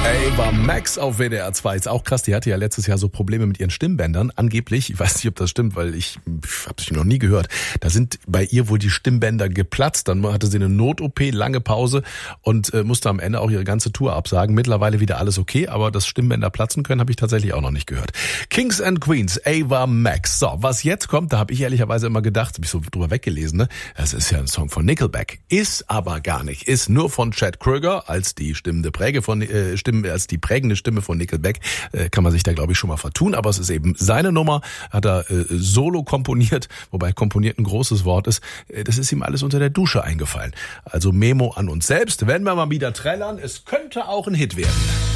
Ava Max auf WDR 2 ist auch krass. Die hatte ja letztes Jahr so Probleme mit ihren Stimmbändern. Angeblich, ich weiß nicht, ob das stimmt, weil ich habe es noch nie gehört. Da sind bei ihr wohl die Stimmbänder geplatzt. Dann hatte sie eine Not-OP, lange Pause und musste am Ende auch ihre ganze Tour absagen. Mittlerweile wieder alles okay, aber dass Stimmbänder platzen können, habe ich tatsächlich auch noch nicht gehört. Kings and Queens, Ava Max. So, was jetzt kommt, da habe ich ehrlicherweise immer gedacht, habe ich so drüber weggelesen, ne? Das ist ja ein Song von Nickelback. Ist aber gar nicht. Ist nur von Chad Kroeger als die als die prägende Stimme von Nickelback, kann man sich da glaube ich schon mal vertun, aber es ist eben seine Nummer, hat er solo komponiert, wobei komponiert ein großes Wort ist, das ist ihm alles unter der Dusche eingefallen. Also Memo an uns selbst, wenn wir mal wieder trällern, es könnte auch ein Hit werden.